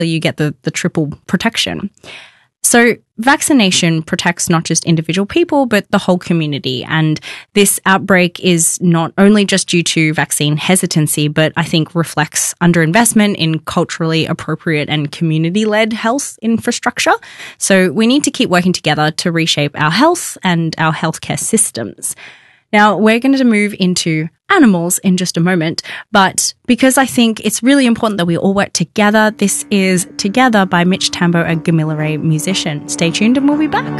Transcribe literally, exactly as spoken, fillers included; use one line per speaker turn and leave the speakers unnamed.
you get the, the triple protection. So vaccination protects not just individual people, but the whole community. And this outbreak is not only just due to vaccine hesitancy, but I think reflects underinvestment in culturally appropriate and community-led health infrastructure. So we need to keep working together to reshape our health and our healthcare systems. Now, we're going to move into animals in just a moment, but because I think it's really important that we all work together, this is Together by Mitch Tambo, a Gamilla Ray musician. Stay tuned and we'll be back.